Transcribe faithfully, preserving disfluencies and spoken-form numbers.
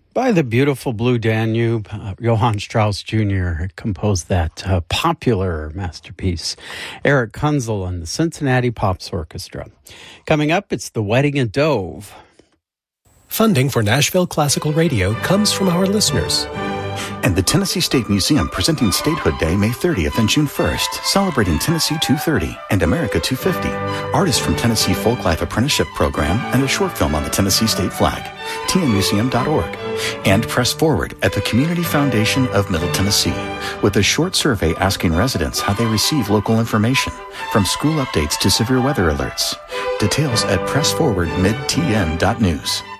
By the beautiful Blue Danube, uh, Johann Strauss Junior composed that uh, popular masterpiece. Eric Kunzel and the Cincinnati Pops Orchestra. Coming up, it's The Wedding at Dove. Funding for Nashville Classical Radio comes from our listeners. And the Tennessee State Museum presenting Statehood Day May thirtieth and June first, celebrating Tennessee two thirty and America two fifty. Artists from Tennessee Folklife Apprenticeship Program and a short film on the Tennessee State flag. T N museum dot org. And Press Forward at the Community Foundation of Middle Tennessee with a short survey asking residents how they receive local information, from school updates to severe weather alerts. Details at press forward mid t n dot news.